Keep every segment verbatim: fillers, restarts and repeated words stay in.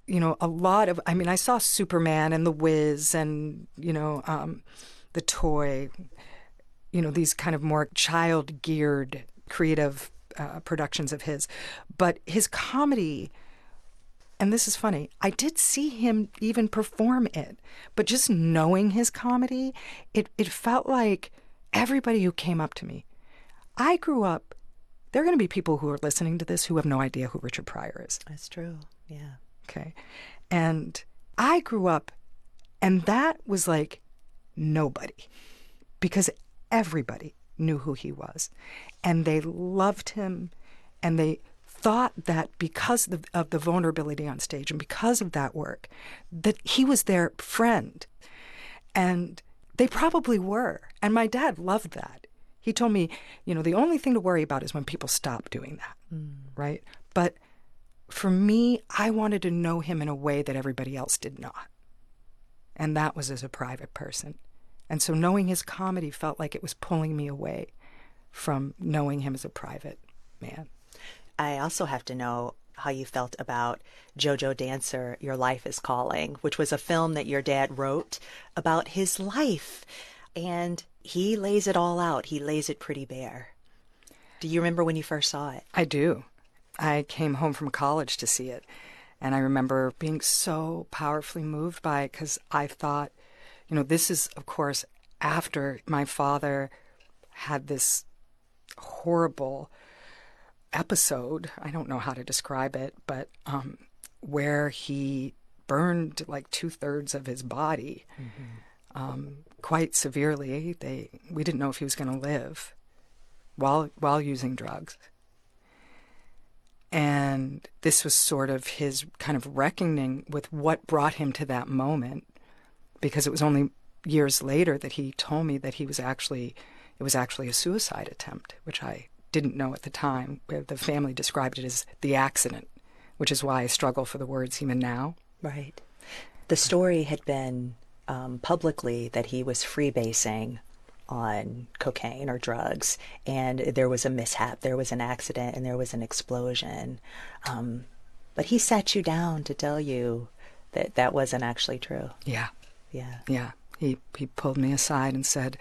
you know, a lot of, I mean, I saw Superman and The Wiz and, you know, um, The Toy, you know, these kind of more child-geared creative uh, productions of his. But his comedy, and this is funny, I did see him even perform it, but just knowing his comedy, it, it felt like everybody who came up to me, I grew up, there are going to be people who are listening to this who have no idea who Richard Pryor is. That's true, yeah. Okay. And I grew up, and that was like nobody, because everybody knew who he was, and they loved him, and they thought that because of, of the vulnerability on stage and because of that work, that he was their friend. And they probably were. And my dad loved that. He told me, you know, the only thing to worry about is when people stop doing that, mm. right? But for me, I wanted to know him in a way that everybody else did not. And that was as a private person. And so knowing his comedy felt like it was pulling me away from knowing him as a private man. I also have to know how you felt about JoJo Dancer, Your Life is Calling, which was a film that your dad wrote about his life. And he lays it all out. He lays it pretty bare. Do you remember when you first saw it? I do. I came home from college to see it. And I remember being so powerfully moved by it because I thought, you know, this is, of course, after my father had this horrible episode, I don't know how to describe it, but um, where he burned like two-thirds of his body mm-hmm. um, quite severely. They we didn't know if he was going to live while while using drugs. And this was sort of his kind of reckoning with what brought him to that moment, because it was only years later that he told me that he was actually, it was actually a suicide attempt, which I didn't know at the time. The family described it as the accident, which is why I struggle for the words even now. Right. The story had been um, publicly that he was freebasing on cocaine or drugs, and there was a mishap, there was an accident, and there was an explosion. Um, but he sat you down to tell you that that wasn't actually true. Yeah. Yeah. Yeah. He, he pulled me aside and said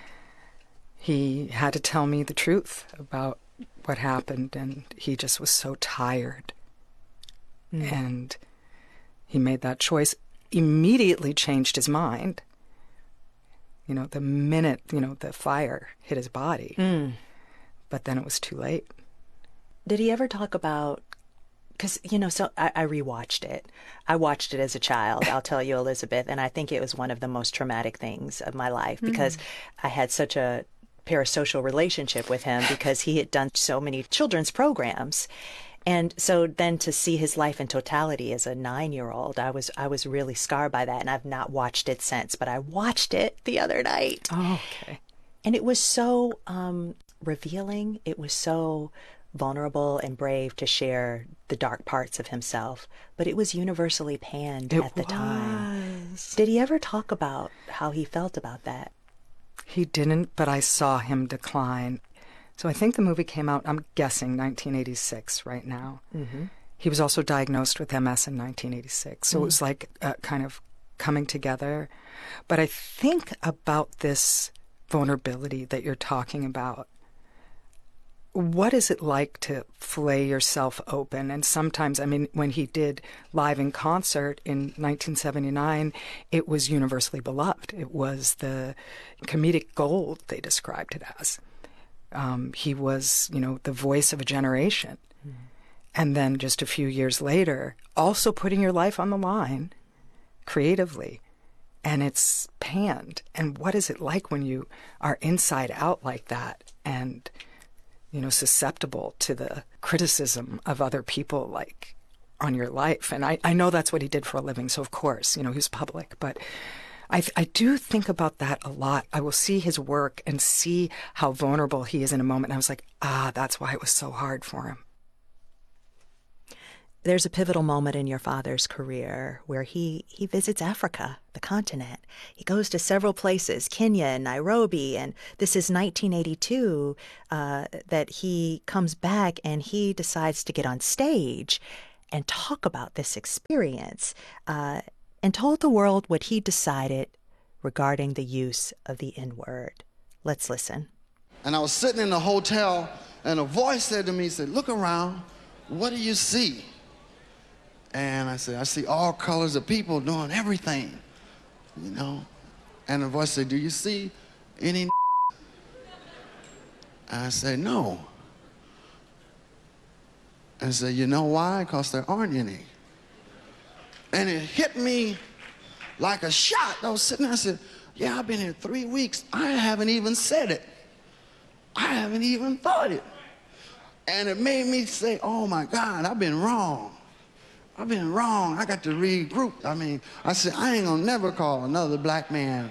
he had to tell me the truth about what happened, and he just was so tired. Mm. And he made that choice, immediately changed his mind. You know, the minute, you know, the fire hit his body. Mm. But then it was too late. Did he ever talk about, because, you know, so I, I rewatched it. I watched it as a child, I'll tell you, Elizabeth, and I think it was one of the most traumatic things of my life because mm. I had such a parasocial relationship with him because he had done so many children's programs. And so then to see his life in totality as a nine-year-old, I was I was really scarred by that, and I've not watched it since. But I watched it the other night. Oh, okay. And it was so um, revealing. It was so vulnerable and brave to share the dark parts of himself. But it was universally panned it at the was. time. Did he ever talk about how he felt about that? He didn't, but I saw him decline. So I think the movie came out, I'm guessing, nineteen eighty-six right now. Mm-hmm. He was also diagnosed with M S in nineteen eighty-six. So mm-hmm. it was like uh, kind of coming together. But I think about this vulnerability that you're talking about. What is it like to flay yourself open? And sometimes, I mean, when he did Live in Concert in nineteen seventy-nine, it was universally beloved. It was the comedic gold, they described it as. Um, he was, you know, the voice of a generation. Mm. And then just a few years later, also putting your life on the line creatively. And it's panned. And what is it like when you are inside out like that and, you know, susceptible to the criticism of other people, like, on your life? And I, I know that's what he did for a living. So, of course, you know, he's public. But I, I do think about that a lot. I will see his work and see how vulnerable he is in a moment. And I was like, ah, that's why it was so hard for him. There's a pivotal moment in your father's career where he, he visits Africa, the continent. He goes to several places, Kenya and Nairobi, and this is nineteen eighty-two uh, that he comes back and he decides to get on stage. and talk about this experience uh, and told the world what he decided regarding the use of the N-word. Let's listen. And I was sitting in the hotel, and a voice said to me, he said, "Look around, what do you see?" And I said, "I see all colors of people doing everything, you know." And the voice said, "Do you see any?" I said, "No." And I said, "You know why? Because there aren't any." And it hit me like a shot. I was sitting there, I said, "Yeah, I've been here three weeks. I haven't even said it. I haven't even thought it." And it made me say, "Oh my God, I've been wrong. I've been wrong. I got to regroup." I mean, I said, I ain't gonna never call another black man.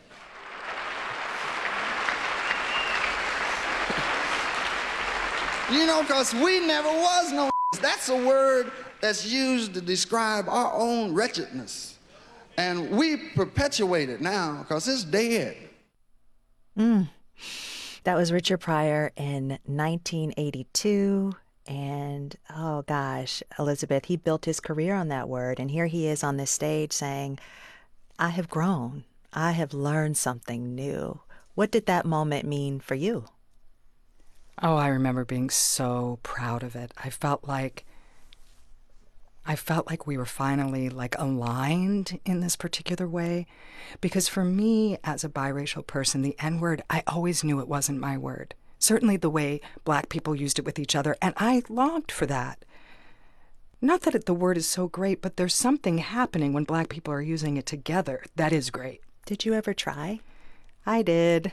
You know, because we never was no. That's a word that's used to describe our own wretchedness. And we perpetuate it now because it's dead. Mm. That was Richard Pryor in nineteen eighty-two. And, oh gosh, Elizabeth, he built his career on that word. And here he is on this stage saying, "I have grown. I have learned something new." What did that moment mean for you? Oh, I remember being so proud of it. I felt like I felt like we were finally like aligned in this particular way. Because for me, as a biracial person, the N-word, I always knew it wasn't my word. Certainly the way black people used it with each other, and I longed for that. Not that it, the word is so great, but there's something happening when black people are using it together that is great. Did you ever try? I did.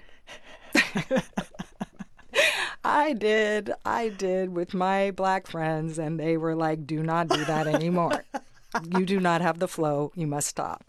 I did. I did with my black friends, and they were like, "Do not do that anymore. You do not have the flow. You must stop."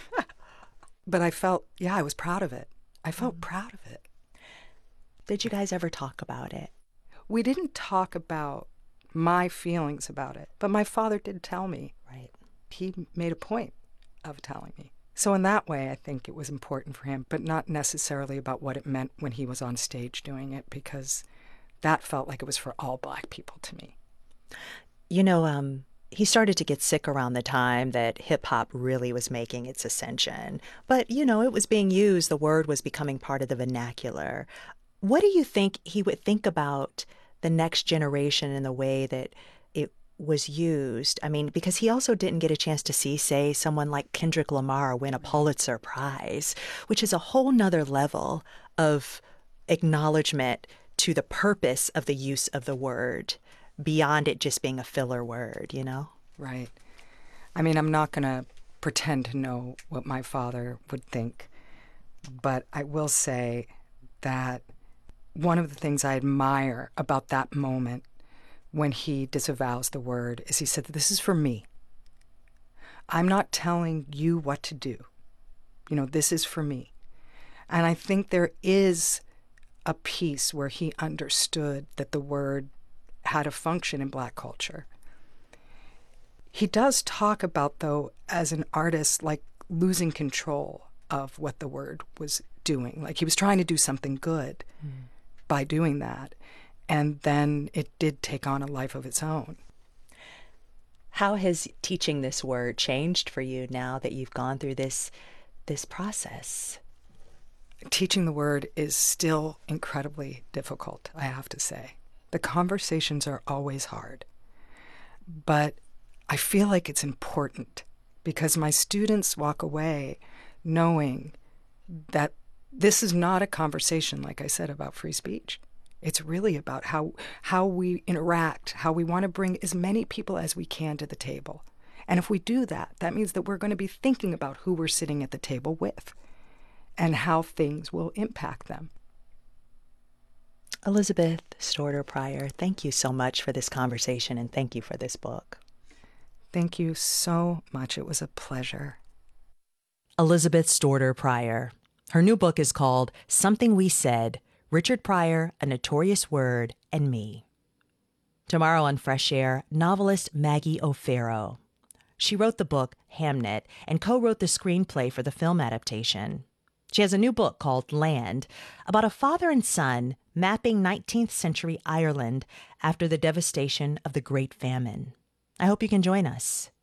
But I felt, yeah, I was proud of it. I felt mm. proud of it. Did you guys ever talk about it? We didn't talk about my feelings about it, but my father did tell me. Right. He made a point of telling me. So in that way, I think it was important for him, but not necessarily about what it meant when he was on stage doing it, because that felt like it was for all black people to me. You know, um, he started to get sick around the time that hip hop really was making its ascension. But, you know, it was being used. The word was becoming part of the vernacular. What do you think he would think about the next generation and the way that it was used? I mean, because he also didn't get a chance to see, say, someone like Kendrick Lamar win a Pulitzer Prize, which is a whole nother level of acknowledgement to the purpose of the use of the word beyond it just being a filler word, you know? Right. I mean, I'm not going to pretend to know what my father would think, but I will say that one of the things I admire about that moment when he disavows the word is he said, "This is for me. I'm not telling you what to do. You know, this is for me." And I think there is a piece where he understood that the word had a function in black culture. He does talk about, though, as an artist, like losing control of what the word was doing. Like he was trying to do something good mm. by doing that. And then it did take on a life of its own. How has teaching this word changed for you now that you've gone through this this process? Teaching the word is still incredibly difficult, I have to say. The conversations are always hard. But I feel like it's important because my students walk away knowing that this is not a conversation, like I said, about free speech. It's really about how how we interact, how we want to bring as many people as we can to the table. And if we do that, that means that we're going to be thinking about who we're sitting at the table with and how things will impact them. Elizabeth Storter Pryor, thank you so much for this conversation and thank you for this book. Thank you so much. It was a pleasure. Elizabeth Storter Pryor. Her new book is called Something We Said, Richard Pryor, A Notorious Word, and Me. Tomorrow on Fresh Air, novelist Maggie O'Farrell. She wrote the book Hamnet and co-wrote the screenplay for the film adaptation. She has a new book called Land about a father and son mapping nineteenth century Ireland after the devastation of the Great Famine. I hope you can join us.